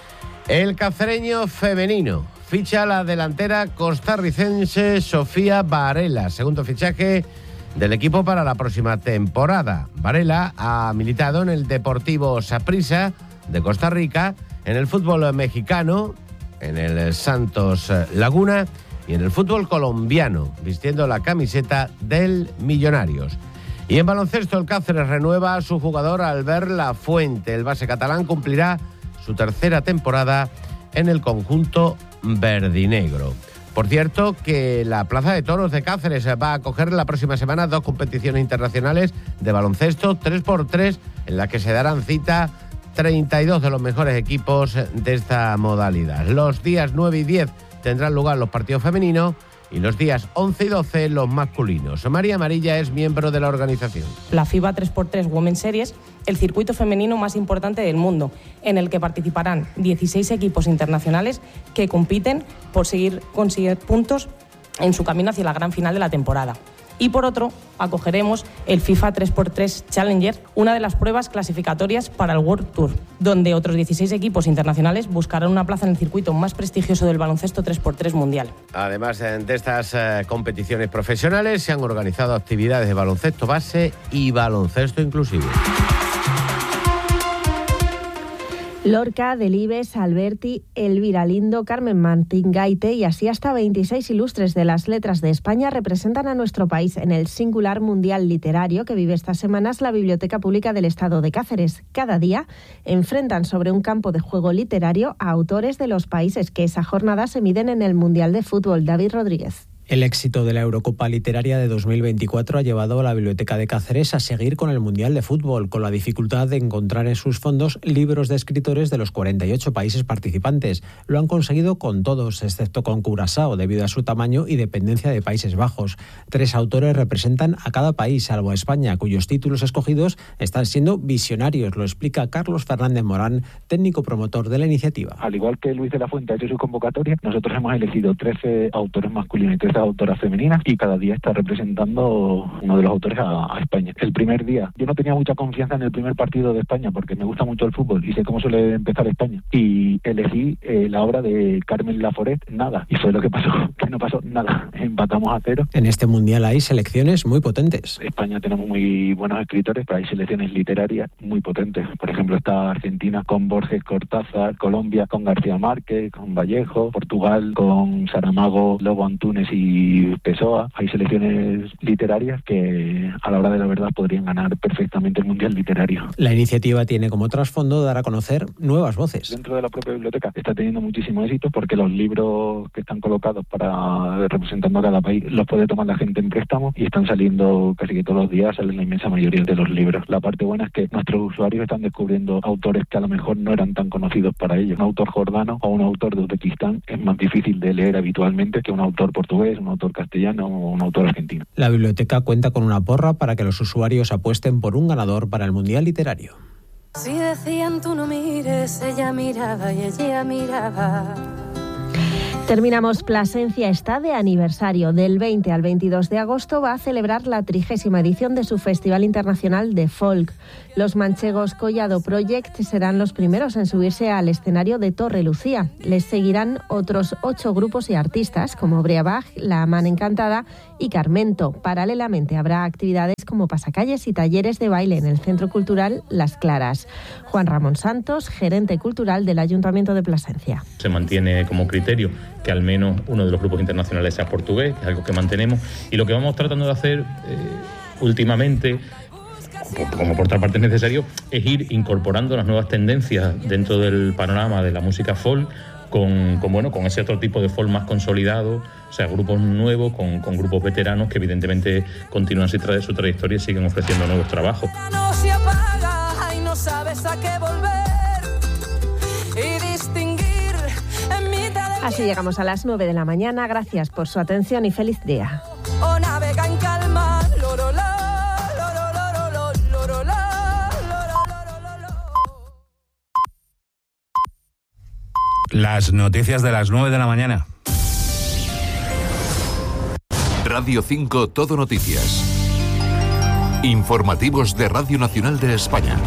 El cacereño femenino ficha a la delantera costarricense Sofía Varela, segundo fichaje del equipo para la próxima temporada. Varela ha militado en el Deportivo Saprissa de Costa Rica, en el fútbol mexicano, en el Santos Laguna y en el fútbol colombiano, vistiendo la camiseta del Millonarios. Y en baloncesto, el Cáceres renueva a su jugador Albert Lafuente. El base catalán cumplirá su 3ª temporada en el conjunto verdinegro. Por cierto, que la Plaza de Toros de Cáceres va a acoger la próxima semana 2 competiciones internacionales de baloncesto 3x3, en las que se darán cita 32 de los mejores equipos de esta modalidad. Los días 9 y 10 tendrán lugar los partidos femeninos, y los días 11 y 12 los masculinos. María Amarilla es miembro de la organización. La FIBA 3x3 Women's Series, el circuito femenino más importante del mundo, en el que participarán 16 equipos internacionales que compiten por conseguir puntos en su camino hacia la gran final de la temporada. Y por otro, acogeremos el FIFA 3x3 Challenger, una de las pruebas clasificatorias para el World Tour, donde otros 16 equipos internacionales buscarán una plaza en el circuito más prestigioso del baloncesto 3x3 mundial. Además de estas competiciones profesionales, se han organizado actividades de baloncesto base y baloncesto inclusivo. Lorca, Delibes, Alberti, Elvira Lindo, Carmen Martín Gaite y así hasta 26 ilustres de las letras de España representan a nuestro país en el singular mundial literario que vive estas semanas la Biblioteca Pública del Estado de Cáceres. Cada día enfrentan sobre un campo de juego literario a autores de los países que esa jornada se miden en el Mundial de Fútbol. David Rodríguez. El éxito de la Eurocopa Literaria de 2024 ha llevado a la Biblioteca de Cáceres a seguir con el Mundial de Fútbol, con la dificultad de encontrar en sus fondos libros de escritores de los 48 países participantes. Lo han conseguido con todos, excepto con Curazao, debido a su tamaño y dependencia de Países Bajos. 3 autores representan a cada país, salvo a España, cuyos títulos escogidos están siendo visionarios. Lo explica Carlos Fernández Morán, técnico promotor de la iniciativa. Al igual que Luis de la Fuente ha hecho su convocatoria, nosotros hemos elegido 13 autores masculinos y 13 autoras femeninas, y cada día está representando uno de los autores a España. El primer día, yo no tenía mucha confianza en el primer partido de España porque me gusta mucho el fútbol y sé cómo suele empezar España, y elegí la obra de Carmen Laforet, nada, y fue lo que pasó, que no pasó nada, empatamos a 0. En este mundial hay selecciones muy potentes. España tenemos muy buenos escritores, pero hay selecciones literarias muy potentes. Por ejemplo, está Argentina con Borges, Cortázar, Colombia con García Márquez, con Vallejo, Portugal con Saramago, Lobo Antunes y Pessoa. Hay selecciones literarias que a la hora de la verdad podrían ganar perfectamente el Mundial Literario. La iniciativa tiene como trasfondo dar a conocer nuevas voces. Dentro de la propia biblioteca está teniendo muchísimo éxito porque los libros que están colocados para representando a cada país los puede tomar la gente en préstamo y están saliendo casi que todos los días, salen la inmensa mayoría de los libros. La parte buena es que nuestros usuarios están descubriendo autores que a lo mejor no eran tan conocidos para ellos. Un autor jordano o un autor de Uzbekistán es más difícil de leer habitualmente que un autor portugués, un autor castellano o un autor argentino. La biblioteca cuenta con una porra para que los usuarios apuesten por un ganador para el Mundial Literario. Si decían tú no mires, ella miraba y ella miraba. Terminamos. Plasencia está de aniversario. Del 20 al 22 de agosto va a celebrar la 30ª edición de su Festival Internacional de Folk. Los manchegos Collado Project serán los primeros en subirse al escenario de Torre Lucía. Les seguirán otros 8 grupos y artistas como Breabach, La Man Encantada y Carmento. Paralelamente habrá actividades como pasacalles y talleres de baile en el Centro Cultural Las Claras. Juan Ramón Santos, gerente cultural del Ayuntamiento de Plasencia. Se mantiene como criterio que al menos uno de los grupos internacionales sea portugués, que es algo que mantenemos, y lo que vamos tratando de hacer últimamente, como por otra parte es necesario, es ir incorporando las nuevas tendencias dentro del panorama de la música folk con ese otro tipo de folk más consolidado, o sea, grupos nuevos con grupos veteranos que evidentemente continúan su trayectoria y siguen ofreciendo nuevos trabajos. No se apaga y no sabes a qué volver y distinguir. Así llegamos a las 9 de la mañana. Gracias por su atención y feliz día. O navega en calma. Las noticias de las 9 de la mañana. Radio 5 Todo Noticias. Informativos de Radio Nacional de España.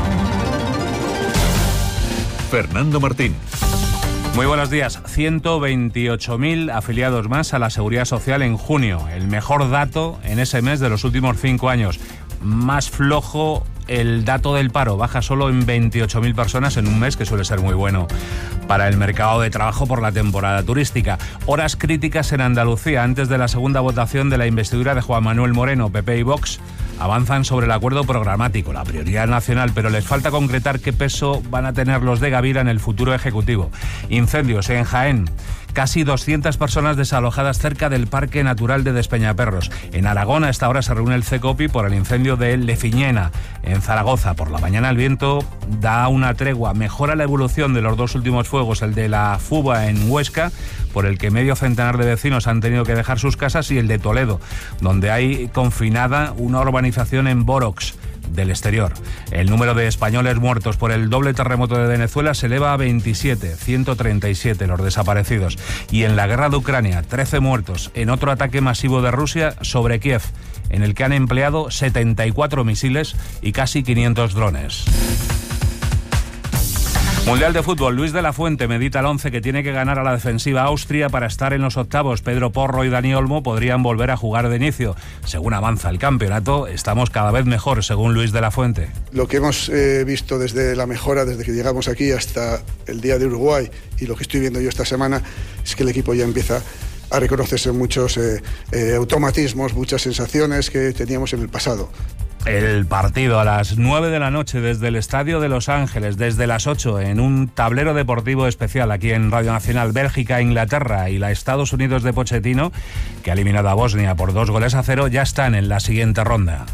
Fernando Martín. Muy buenos días. 128.000 afiliados más a la Seguridad Social en junio. El mejor dato en ese mes de los últimos 5 años. Más flojo el dato del paro. Baja solo en 28.000 personas en un mes, que suele ser muy bueno para el mercado de trabajo por la temporada turística. Horas críticas en Andalucía. Antes de la segunda votación de la investidura de Juan Manuel Moreno, PP y Vox avanzan sobre el acuerdo programático, la prioridad nacional, pero les falta concretar qué peso van a tener los de Gavira en el futuro ejecutivo. Incendios en Jaén. Casi 200 personas desalojadas cerca del Parque Natural de Despeñaperros. En Aragón a esta hora se reúne el CECOPI por el incendio de Lefiñena. En Zaragoza por la mañana el viento da una tregua. Mejora la evolución de los 2 últimos fuegos, el de la Fuba en Huesca, por el que medio centenar de vecinos han tenido que dejar sus casas, y el de Toledo, donde hay confinada una urbanización en Borox del exterior. El número de españoles muertos por el doble terremoto de Venezuela se eleva a 27, 137 los desaparecidos. Y en la guerra de Ucrania, 13 muertos en otro ataque masivo de Rusia sobre Kiev, en el que han empleado 74 misiles y casi 500 drones. Mundial de Fútbol. Luis de la Fuente medita el 11 que tiene que ganar a la defensiva Austria para estar en los octavos. Pedro Porro y Dani Olmo podrían volver a jugar de inicio. Según avanza el campeonato, estamos cada vez mejor, según Luis de la Fuente. Lo que hemos visto desde la mejora, desde que llegamos aquí hasta el día de Uruguay, y lo que estoy viendo yo esta semana, es que el equipo ya empieza a reconocerse muchos automatismos, muchas sensaciones que teníamos en el pasado. El partido a las 9 de la noche desde el Estadio de Los Ángeles, desde las 8 en un tablero deportivo especial aquí en Radio Nacional. Bélgica, Inglaterra y la Estados Unidos de Pochettino, que ha eliminado a Bosnia por 2-0, ya están en la siguiente ronda.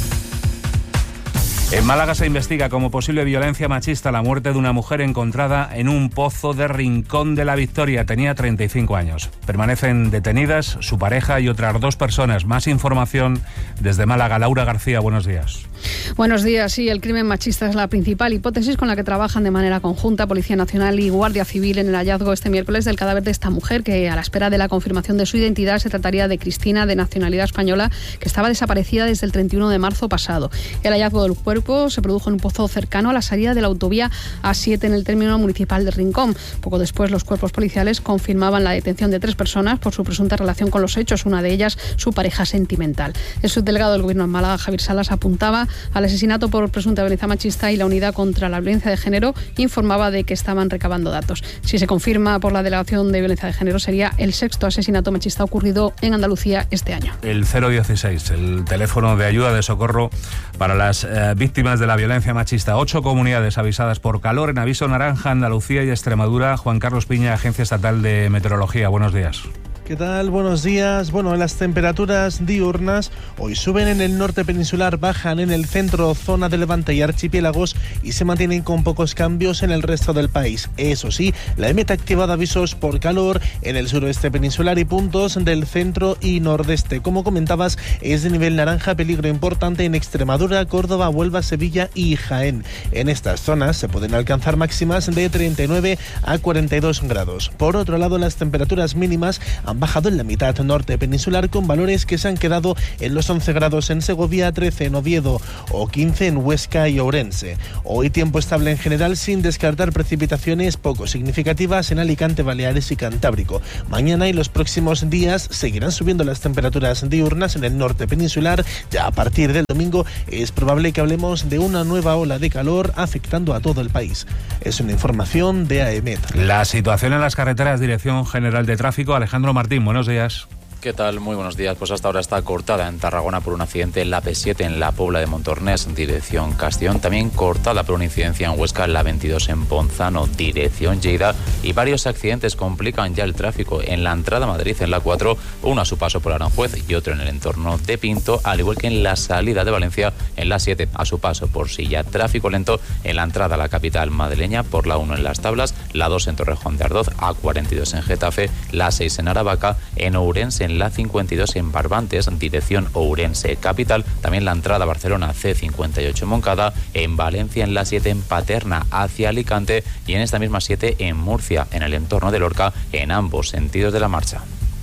En Málaga se investiga como posible violencia machista la muerte de una mujer encontrada en un pozo de Rincón de la Victoria. Tenía 35 años. Permanecen detenidas su pareja y otras 2 personas. Más información desde Málaga. Laura García, buenos días. Buenos días. Sí, el crimen machista es la principal hipótesis con la que trabajan de manera conjunta Policía Nacional y Guardia Civil en el hallazgo este miércoles del cadáver de esta mujer, que a la espera de la confirmación de su identidad se trataría de Cristina, de nacionalidad española, que estaba desaparecida desde el 31 de marzo pasado. El hallazgo del cuerpo se produjo en un pozo cercano a la salida de la autovía A7 en el término municipal de Rincón. Poco después, los cuerpos policiales confirmaban la detención de 3 personas por su presunta relación con los hechos, una de ellas su pareja sentimental. El subdelegado del Gobierno en Málaga, Javier Salas, apuntaba al asesinato por presunta violencia machista y la Unidad contra la Violencia de Género informaba de que estaban recabando datos. Si se confirma por la Delegación de Violencia de Género, sería el 6º asesinato machista ocurrido en Andalucía este año. El 016, el teléfono de ayuda de socorro para las víctimas de la violencia machista. 8 comunidades avisadas por calor en aviso naranja, Andalucía y Extremadura. Juan Carlos Piña, Agencia Estatal de Meteorología. Buenos días. ¿Qué tal? Buenos días. Bueno, las temperaturas diurnas hoy suben en el norte peninsular, bajan en el centro, zona de Levante y archipiélagos y se mantienen con pocos cambios en el resto del país. Eso sí, la EMET ha activado avisos por calor en el suroeste peninsular y puntos del centro y nordeste. Como comentabas, es de nivel naranja, peligro importante en Extremadura, Córdoba, Huelva, Sevilla y Jaén. En estas zonas se pueden alcanzar máximas de 39 a 42 grados. Por otro lado, las temperaturas mínimas han bajado en la mitad norte peninsular con valores que se han quedado en los 11 grados en Segovia, 13 en Oviedo o 15 en Huesca y Ourense. Hoy tiempo estable en general sin descartar precipitaciones poco significativas en Alicante, Baleares y Cantábrico. Mañana y los próximos días seguirán subiendo las temperaturas diurnas en el norte peninsular. Ya a partir del domingo es probable que hablemos de una nueva ola de calor afectando a todo el país. Es una información de AEMET. La situación en las carreteras, Dirección General de Tráfico, Alejandro Martín, buenos días. ¿Qué tal? Muy buenos días. Pues hasta ahora está cortada en Tarragona por un accidente en la P7 en la Pobla de Montornés, dirección Castellón. También cortada por una incidencia en Huesca en la 22 en Ponzano, dirección Lleida. Y varios accidentes complican ya el tráfico en la entrada a Madrid en la 4, uno a su paso por Aranjuez y otro en el entorno de Pinto, al igual que en la salida de Valencia en la 7 a su paso por Silla. Tráfico lento en la entrada a la capital madrileña por la 1 en Las Tablas, la 2 en Torrejón de Ardoz, A42 en Getafe, la 6 en Aravaca, en Ourense en la 52 en Barbantes, dirección Ourense capital, también la entrada a Barcelona C58 en Moncada, en Valencia en la 7 en Paterna hacia Alicante y en esta misma 7 en Murcia, en el entorno de Lorca, en ambos sentidos de la marcha.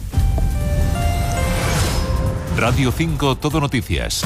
Radio 5 Todo Noticias.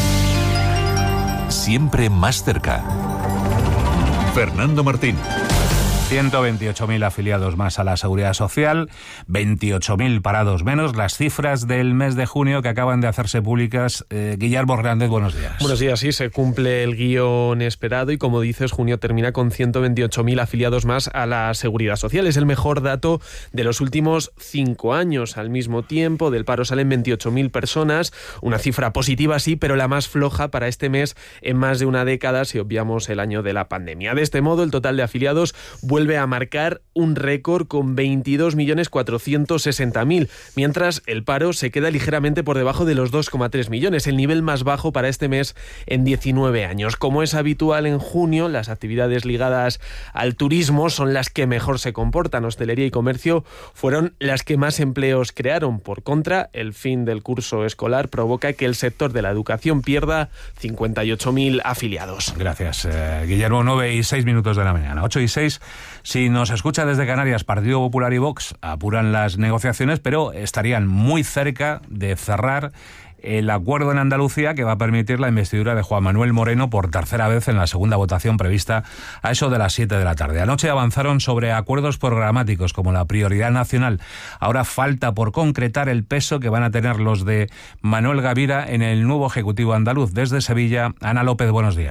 Siempre más cerca. Fernando Martín. 128.000 afiliados más a la Seguridad Social, 28.000 parados menos. Las cifras del mes de junio que acaban de hacerse públicas. Guillermo Hernández, buenos días. Buenos días, sí, se cumple el guión esperado y como dices, junio termina con 128.000 afiliados más a la Seguridad Social. Es el mejor dato de los últimos 5 años. Al mismo tiempo, del paro salen 28.000 personas, una cifra positiva sí, pero la más floja para este mes en más de una década si obviamos el año de la pandemia. De este modo, el total de afiliados vuelve a marcar un récord con 22.460.000, mientras el paro se queda ligeramente por debajo de los 2,3 millones, el nivel más bajo para este mes en 19 años. Como es habitual en junio, las actividades ligadas al turismo son las que mejor se comportan. Hostelería y comercio fueron las que más empleos crearon. Por contra, el fin del curso escolar provoca que el sector de la educación pierda 58.000 afiliados. Gracias, Guillermo. 9:06 de la mañana. 8:06. Si nos escucha desde Canarias, Partido Popular y Vox apuran las negociaciones, pero estarían muy cerca de cerrar el acuerdo en Andalucía que va a permitir la investidura de Juan Manuel Moreno por tercera vez en la segunda votación prevista a eso de las 7 de la tarde. Anoche avanzaron sobre acuerdos programáticos como la prioridad nacional. Ahora falta por concretar el peso que van a tener los de Manuel Gavira en el nuevo Ejecutivo andaluz. Desde Sevilla, Ana López, buenos días.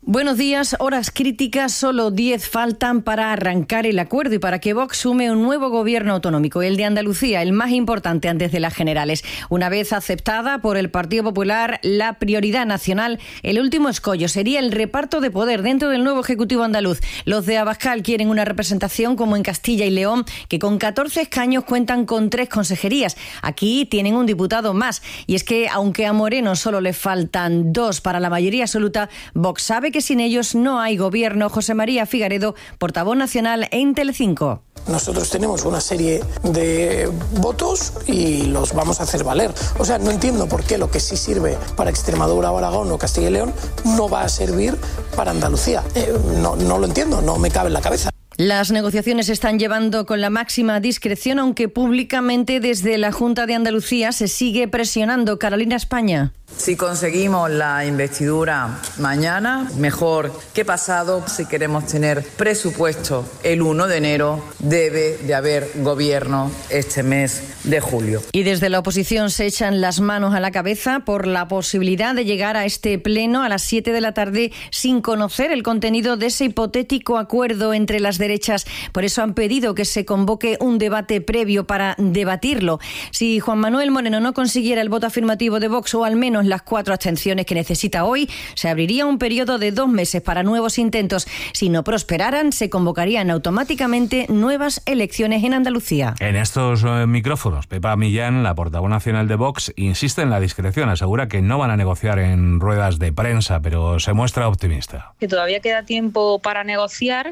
Buenos días, horas críticas, solo 10 faltan para arrancar el acuerdo y para que Vox sume un nuevo gobierno autonómico, el de Andalucía, el más importante antes de las generales. Una vez aceptada por el Partido Popular la prioridad nacional, el último escollo sería el reparto de poder dentro del nuevo Ejecutivo andaluz. Los de Abascal quieren una representación como en Castilla y León, que con 14 escaños cuentan con 3 consejerías. Aquí tienen un diputado más. Y es que, aunque a Moreno solo le faltan 2 para la mayoría absoluta, Vox sabe que sin ellos no hay gobierno. José María Figaredo, portavoz nacional en Telecinco. Nosotros tenemos una serie de votos y los vamos a hacer valer. O sea, no entiendo por qué lo que sí sirve para Extremadura, Aragón o Castilla y León no va a servir para Andalucía. No lo entiendo, no me cabe en la cabeza. Las negociaciones se están llevando con la máxima discreción, aunque públicamente desde la Junta de Andalucía se sigue presionando. Carolina España. Si conseguimos la investidura mañana, mejor que pasado. Si queremos tener presupuesto el 1 de enero, debe de haber gobierno este mes de julio. Y desde la oposición se echan las manos a la cabeza por la posibilidad de llegar a este pleno a las 7 de la tarde sin conocer el contenido de ese hipotético acuerdo entre las derechas. Por eso han pedido que se convoque un debate previo para debatirlo. Si Juan Manuel Moreno no consiguiera el voto afirmativo de Vox, o al menos las 4 abstenciones que necesita hoy, se abriría un periodo de 2 meses para nuevos intentos. Si no prosperaran, se convocarían automáticamente nuevas elecciones en Andalucía. En estos micrófonos, Pepa Millán, la portavoz nacional de Vox, insiste en la discreción. Asegura que no van a negociar en ruedas de prensa, pero se muestra optimista. Que todavía queda tiempo para negociar,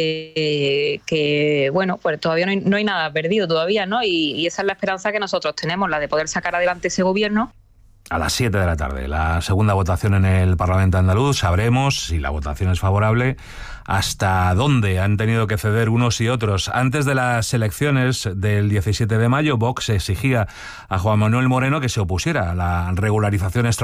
que bueno, pues todavía no hay nada perdido todavía, ¿no? Y esa es la esperanza que nosotros tenemos, la de poder sacar adelante ese gobierno. A las 7 de la tarde, la segunda votación en el Parlamento andaluz. Sabremos, si la votación es favorable, hasta dónde han tenido que ceder unos y otros. Antes de las elecciones del 17 de mayo, Vox exigía a Juan Manuel Moreno que se opusiera a la regularización extraordinaria